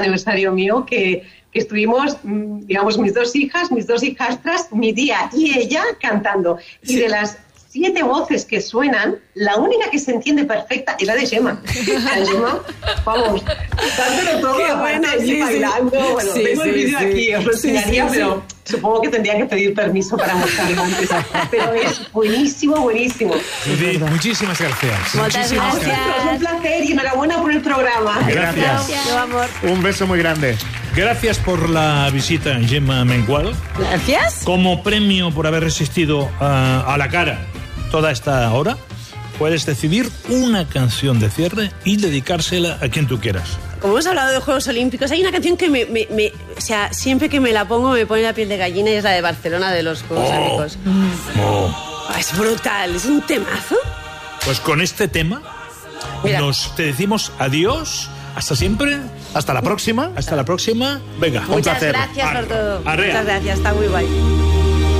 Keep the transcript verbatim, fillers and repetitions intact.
aniversario mío que, que estuvimos, digamos, mis dos hijas, mis dos hijastras, mi tía y ella cantando. Y de las siete voces que suenan, la única que se entiende perfecta es la de Gemma. La Gemma, vamos, dándolo todo, qué bueno, bueno, sí, bailando. Sí. Bueno, Sí, tengo sí, el vídeo sí. aquí, os lo Sí, enseñaría, sí, pero sí. supongo que tendría que pedir permiso para mostrarlo antes. Pero es buenísimo, buenísimo. Judit, muchísimas gracias. Muchas Muchísimas gracias. Es un placer y enhorabuena por el programa. Gracias. Yo, amor. Un beso muy grande. Gracias por la visita, Gemma Mengual. Gracias. Como premio por haber resistido a, a la cara toda esta hora, puedes decidir una canción de cierre y dedicársela a quien tú quieras. Como hemos hablado de Juegos Olímpicos, hay una canción que me, me, me... O sea, siempre que me la pongo me pone la piel de gallina y es la de Barcelona de los Juegos Oh. Olímpicos. Oh. Oh, es brutal, es un temazo. Pues con este tema Mira. nos te decimos adiós, hasta siempre, Hasta la próxima. hasta la próxima. Venga, Muchas placer. gracias por todo. Arrea. Muchas gracias, está muy guay.